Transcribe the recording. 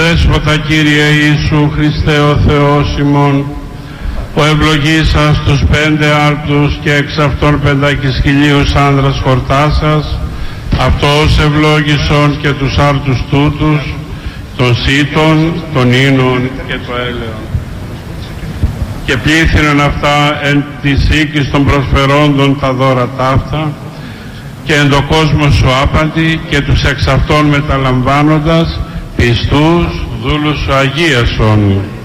Δέσποτα Κύριε Ιησού Χριστέ ο Θεός ημών, που ευλογήσας τους 5 άρτους και εξ αυτών 5.000 άνδρας χορτάσας, αυτός ευλόγησον και τους άρτους τούτους, των σύτων, των ίνων και το έλεον. Και πλήθυνον αυτά εν της οίκης των προσφερόντων τα δώρα ταύτα, και εν το κόσμο σου άπαντη, και τους εξ αυτών μεταλαμβάνοντας πιστούς δούλους σου αγίασον.